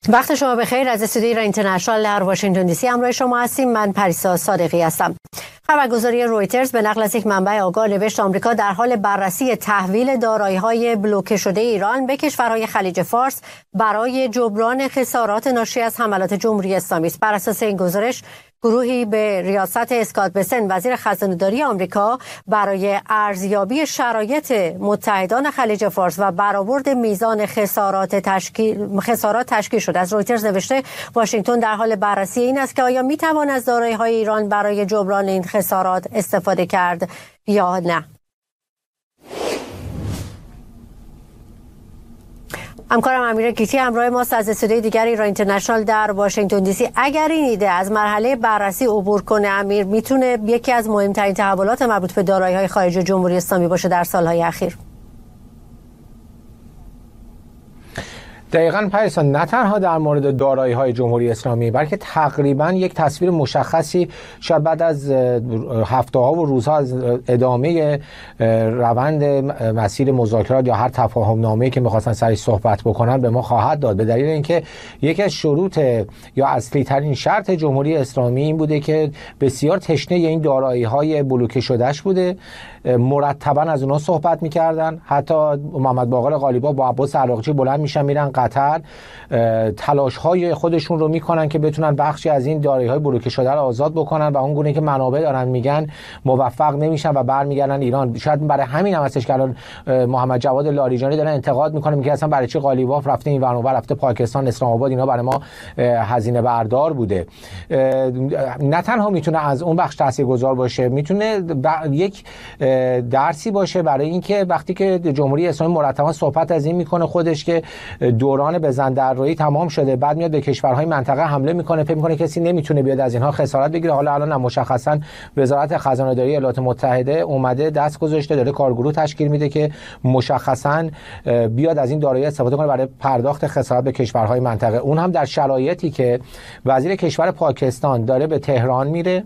وقت شما بخیر. از استودیوی ایران اینترنشنال در واشنگتن دی سی همراه شما هستیم. من پریسا صادقی هستم. خبرگزاری رویترز به نقل از یک منبع آگاه نوشت آمریکا در حال بررسی تحویل دارایی‌های بلوکه شده ایران به کشورهای خلیج فارس برای جبران خسارات ناشی از حملات جمهوری اسلامی است. بر اساس این گزارش گروهی به ریاست اسکات بسن وزیر خزانه‌داری آمریکا برای ارزیابی شرایط متحدان خلیج فارس و برآورد میزان خسارات تشکیل شده. از رویترز نوشته واشنگتن در حال بررسی این است که آیا میتوان از دارایی‌های ایران برای جبران این خسارات استفاده کرد یا نه. همکارم امیر گیتی همراه ماست از استودیوی دیگر ایران اینترنشنال در واشنگتن دی سی. اگر این ایده از مرحله بررسی عبور کنه، امیر، میتونه یکی از مهمترین تحولات مربوط به دارایی‌های خارجی جمهوری اسلامی باشه در سالهای اخیر. دقیقاً پریسا، نه تنها در مورد دارایی‌های جمهوری اسلامی بلکه تقریباً یک تصویر مشخصی شاید بعد از هفته‌ها و روزها از ادامه روند مسیر مذاکرات یا هر تفاهم‌نامه‌ای که می‌خواستن سرش صحبت بکنن به ما خواهد داد، به دلیل اینکه یکی از شروط یا اصلی ترین شرط جمهوری اسلامی این بوده که بسیار تشنه این دارایی‌های بلوکه شدهش بوده، مرتباً از اونها صحبت می‌کردن. حتی محمد باقر قالیباف با عباس عراقچی بلند میشن میرن قطر، تلاش‌های خودشون رو میکنن که بتونن بخشی از این دارایی‌های بلوکه شده رو آزاد بکنن و اون گونه که منابع دارن میگن موفق نمیشن و برمیگردن ایران. شاید برای همین هم هستش که الان محمد جواد لاریجانی داره انتقاد میکنه، میگه اصلا برای چی قالیباف رفته این ور اونور، رفته پاکستان، اسلام آباد، اینا برای ما هزینه بردار بوده. نه تنها میتونه از اون بخش تاثیرگذار باشه، میتونه یک درسی باشه برای اینکه وقتی که جمهوری اسلامی مرتبا صحبت از این میکنه خودش که دوران بزندرایی تمام شده، بعد میاد به کشورهای منطقه حمله میکنه، فکر میکنه کسی نمیتونه بیاد از اینها خسارت بگیره. حالا الان مشخصا وزارت خزانه‌داری ایالات متحده اومده دست گذاشته، داره کارگروه تشکیل میده که مشخصا بیاد از این دارایی استفاده کنه برای پرداخت خسارت به کشورهای منطقه. اون هم در شرایطی که وزیر کشور پاکستان داره به تهران میره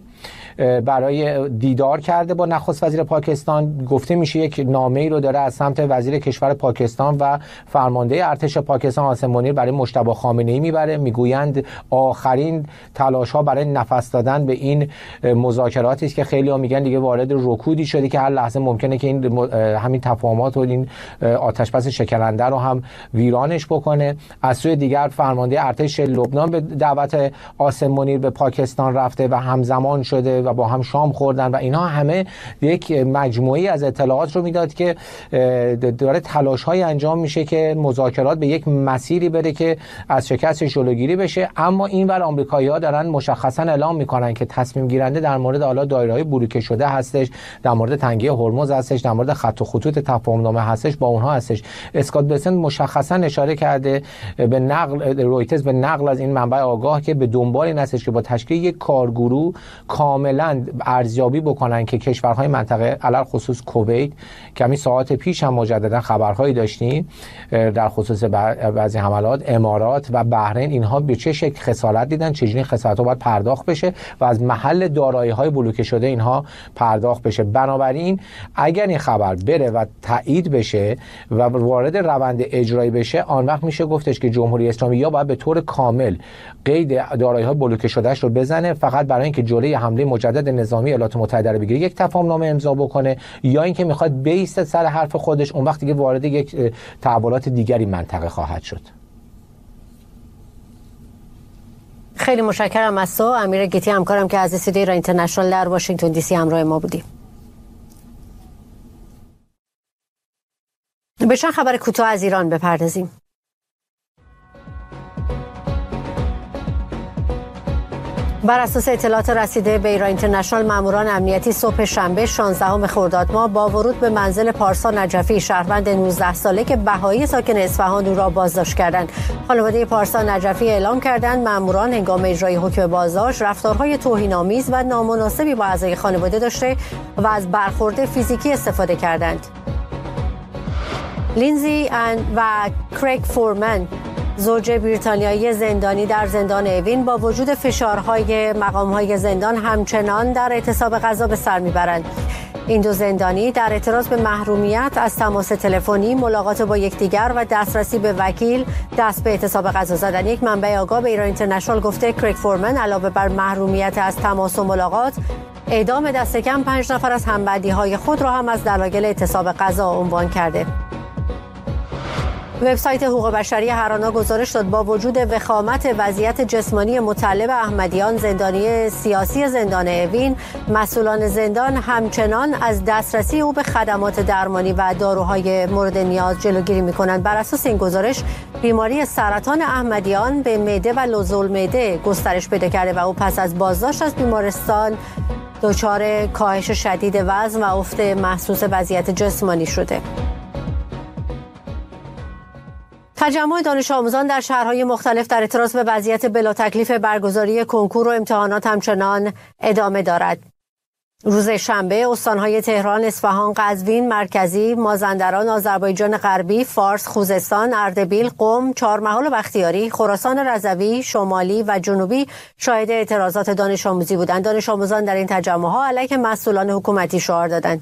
برای دیدار کرده با نخست وزیر پاکستان. گفته میشه یک نامه‌ای رو داره از سمت وزیر کشور پاکستان و فرمانده ارتش پاکستان قاسم منیر برای مجتبی خامنه‌ای میبره. میگویند آخرین تلاش‌ها برای نفس دادن به این مذاکراتی است که خیلی‌ها میگن دیگه وارد رکودی شده که هر لحظه ممکنه که این همین تفاهمات و این آتش‌بس شکننده رو هم ویرانش بکنه. از سوی دیگر فرمانده ارتش لبنان به دعوت قاسم منیر به پاکستان رفته و همزمان شده و با هم شام خوردن و اینا همه یک مجموعی از اطلاعات رو میداد که داره تلاش‌های انجام میشه که مذاکرات به یک مسیری بره که از شکست جلوگیری بشه. اما اینور آمریکایی‌ها دارن مشخصا اعلام میکنن که تصمیم گیرنده در مورد حالا دایره‌های بلوکه شده هستش، در مورد تنگی هرمز هستش، در مورد خط و خطوط تفاهم‌نامه هستش، با اونها هستش. اسکات بسن مشخصا اشاره کرده به نقل رویترز به نقل از این منبع آگاه که به دنبال این هستش که با تشکیل یک کارگروه کاملا ارزیابی بکنن که کشورهای منطقه علل خصوص کویت، کمی ساعت پیش هم مجددا خبرهایی داشتیم در خصوص بعضی حملات، امارات و بحرین، اینها به چه شکل خسارت دیدن، چجوری خسارت‌ها باید پرداخت بشه و از محل دارایی‌های بلوکه شده اینها پرداخت بشه. بنابراین اگر این خبر بره و تایید بشه و وارد روند اجرایی بشه، آن وقت میشه گفتش که جمهوری اسلامی یا باید به طور کامل قید دارایی‌های بلوکه شدهش رو بزنه فقط برای اینکه جلوی حمله مجدد نظامی ایالات متحده رو بگیره، یک تفاهم‌نامه امضا بکنه، یا اینکه میخواد بیست سر حرف خودش، اون وقت دیگه وارد یک تحولات دیگری منطقه خواهد شد. خیلی متشکرم از تو امیر گیتی، همکارم که از استودیوی ایران اینترنشنال در واشنگتن دی سی همراه ما بودیم. به چند خبر کوتاه از ایران بپردازیم. بر اساس اطلاعات رسیده به ایران اینترنشنال، ماموران امنیتی صبح شنبه 16 خرداد ماه با ورود به منزل پارسا نجفی، شهروند 19 ساله که بهایی ساکن اصفهان، او را بازداشت کردند. خانواده پارسا نجفی اعلام کردند ماموران هنگام اجرای حکم بازداشت رفتارهای توهین‌آمیز و نامناسبی با اعضای خانواده داشته و از برخورد فیزیکی استفاده کردند. لینزی و کریگ فورمن، زوج بریتانیایی زندانی در زندان اوین، با وجود فشارهای مقام‌های زندان همچنان در اعتصاب غذا به سر میبرند. این دو زندانی در اعتراض به محرومیت از تماس تلفنی، ملاقات با یکدیگر و دسترسی به وکیل دست به اعتصاب غذا زدند. یک منبع آگاه به ایران اینترنشنال گفته کریگ فورمن علاوه بر محرومیت از تماس و ملاقات، اعدام دست کم 5 نفر از همبندی‌های خود را هم از دلایل اعتصاب غذا عنوان کرده. وبسایت حقوق بشری هرانا گزارش داد با وجود وخامت وضعیت جسمانی مطلب احمدیان، زندانی سیاسی زندان اوین، مسئولان زندان همچنان از دسترسی او به خدمات درمانی و داروهای مورد نیاز جلوگیری می‌کنند. بر اساس این گزارش بیماری سرطان احمدیان به معده و لوزالمعده گسترش پیدا کرده و او پس از بازداشت از بیمارستان دچار کاهش شدید وزن و افت محسوس وضعیت جسمانی شده. تجمع دانش آموزان در شهرهای مختلف در اعتراض به وضعیت بلا تکلیف برگزاری کنکور و امتحانات همچنان ادامه دارد. روز شنبه استانهای تهران، اصفهان، قزوین مرکزی، مازندران، آذربایجان غربی، فارس، خوزستان، اردبیل، قم، چهارمحال و بختیاری، خراسان رضوی، شمالی و جنوبی شاهد اعتراضات دانش آموزی بودند. دانش آموزان در این تجمع‌ها علیه مسئولان حکومتی شعار دادند.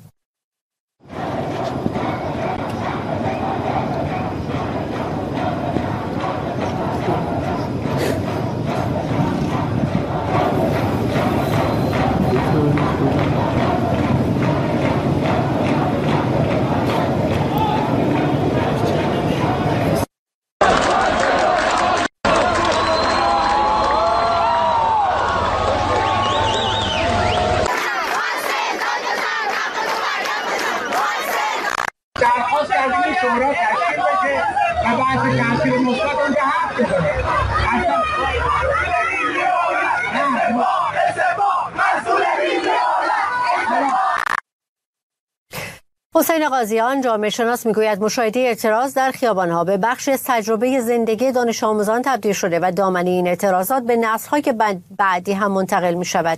حسین قاضیان جامعه شناس میگوید مشاهده اعتراض در خیابان‌ها به بخشی از تجربه زندگی دانش آموزان تبدیل شده و دامنه این اعتراضات به نسل‌های که بعدی هم منتقل می‌شود.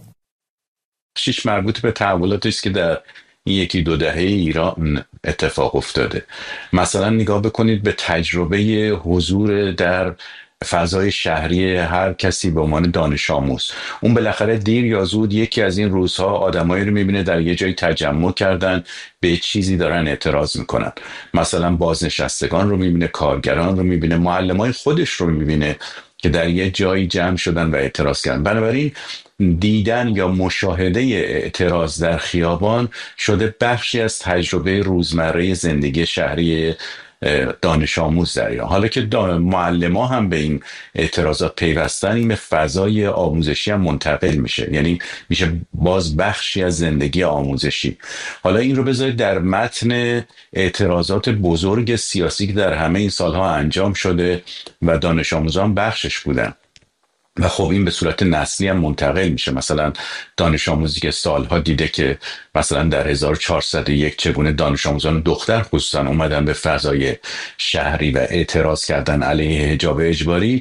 شیش مربوط به تحولاتی است که در این یکی دو دهه ایران اتفاق افتاده. مثلا نگاه بکنید به تجربه حضور در فضای شهری هر کسی به عنوان دانش آموز. اون بالاخره دیر یا زود یکی از این روزها آدمایی رو میبینه در یه جایی تجمع کردن، به چیزی دارن اعتراض میکنن. مثلا بازنشستگان رو میبینه، کارگران رو میبینه، معلمای خودش رو میبینه که در یه جایی جمع شدن و اعتراض کردن. بنابراین دیدن یا مشاهده اعتراض در خیابان شده بخشی از تجربه روزمره زندگی شهری دانش آموز در ایران. حالا که معلم‌ها هم به این اعتراضات پیوستن، این به فضای آموزشی هم منتقل میشه، یعنی میشه باز بخشی از زندگی آموزشی. حالا این رو بذارید در متن اعتراضات بزرگ سیاسی که در همه این سالها انجام شده و دانش آموزان بخشش بودن و خب این به صورت نسلی هم منتقل میشه. مثلا دانش آموزی که سالها دیده که مثلا در 1401 چگونه دانش آموزان دختر خصوصا اومدن به فضای شهری و اعتراض کردن علیه حجاب اجباری،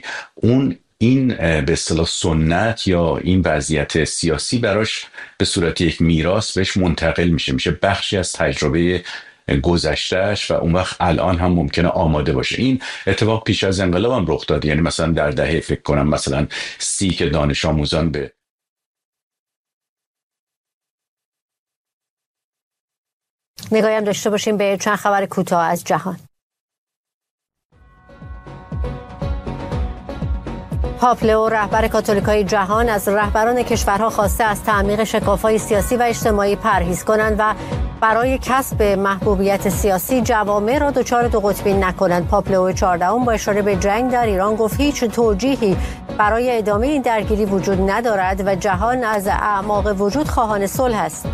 این به اصطلاح سنت یا این وضعیت سیاسی براش به صورت یک میراث بهش منتقل میشه بخشی از تجربه گذشتهش و اون وقت الان هم ممکنه آماده باشه. این اتفاق پیش از انقلاب هم رخ داد، یعنی مثلا در دهه فکر کنم مثلا 30 که دانش آموزان به نگاهی هم داشته باشیم به چند خبر کوتاه از جهان. پاپ لئو رهبر کاتولیکای جهان از رهبران کشورها خواسته از تعمیق شکاف‌های سیاسی و اجتماعی پرهیز کنند و برای کسب محبوبیت سیاسی جوامع را دچار دو قطبی نکنند. پاپ لئو 14 با اشاره به جنگ در ایران گفت هیچ توجیهی برای ادامه این درگیری وجود ندارد و جهان از اعماق وجود خواهان صلح است.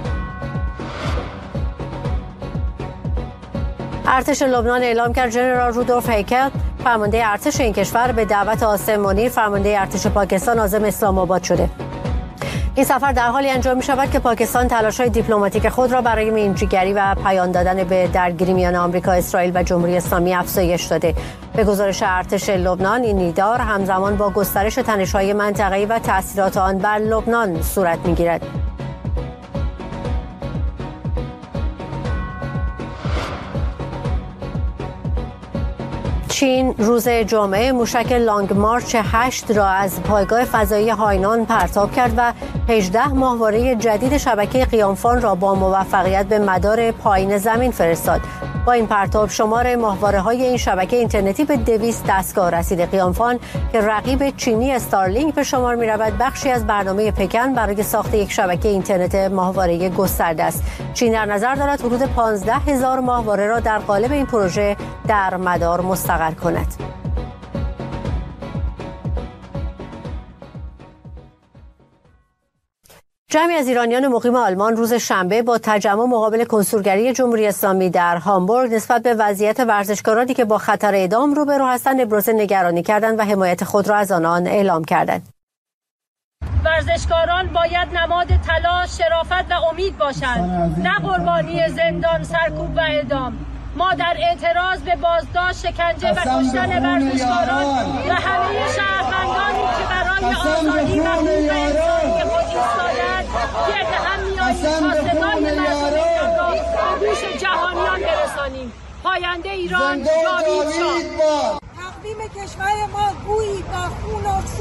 ارتش لبنان اعلام کرد ژنرال رودولف هیکل فرمانده ارتش این کشور به دعوت آسم منیر فرمانده ارتش پاکستان عازم اسلام آباد شده. این سفر در حالی انجام می شود که پاکستان تلاش‌های دیپلماتیک خود را برای میانجیگری و پایان دادن به درگیری میان آمریکا، اسرائیل و جمهوری اسلامی افزایش داده. به گزارش ارتش لبنان این دیدار همزمان با گسترش تنش‌های منطقه‌ای و تأثیرات آن بر لبنان صورت می‌گیرد. چین روز جمعه موشک لانگ مارچ 8 را از پایگاه فضایی هاینان پرتاب کرد و 18 ماهواره جدید شبکه قیامفان را با موفقیت به مدار پایین زمین فرستاد. با این پرتاب شمار ماهواره‌های این شبکه اینترنتی به 200 دستگاه رسید. قیامفان که رقیب چینی استارلینک به شمار می‌رود، بخشی از برنامه پکن برای ساخت یک شبکه اینترنت ماهواره گسترده است. چین در نظر دارد حدود 15,000 ماهواره را در قالب این پروژه در مدار مستقر کند. جمعی از ایرانیان مقیم آلمان روز شنبه با تجمع مقابل کنسولگری جمهوری اسلامی در هامبورگ نسبت به وضعیت ورزشکارانی که با خطر اعدام روبرو هستند ابراز نگرانی کردند و حمایت خود را از آنان اعلام کردند. ورزشکاران باید نماد تلاش، شرافت و امید باشند، نه قربانی زندان، سرکوب و اعدام. ما در اعتراض به بازداشت، شکنجه و کشتن ورزشکاران و همه شهروندانی که برای آزادی و حقوق انسانی خود ایستادند گرد هم می‌آییم تا صدای مردم را به گوش جهانیان برسانیم. پاینده ایران جاوید شاه. تقویم کشور ما گویی